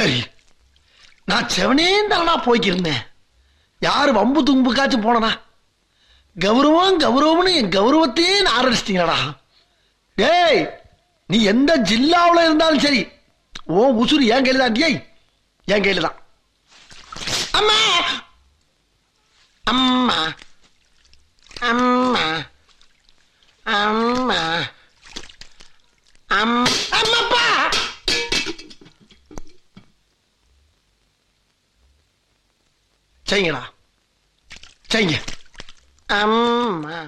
சரி, நான் செவனே தானா போய்க்கிருந்தேன். யாரு வம்பு தும்புக்காச்சும் போனனா? கௌரவம் கௌரவம்னு என் கௌரவத்தையே ஆரம்பிச்சிட்டீங்களா? டேய், நீ எந்த ஜில்லாவில் இருந்தாலும் சரி, ஓ உசுறு என் கையில தான். டேய், என் கையில தான். அம்மா அம்மா அம்மா அம்மா அம்மாப்பா. செய்யுங்களா, செய்யுங்க. அம்மா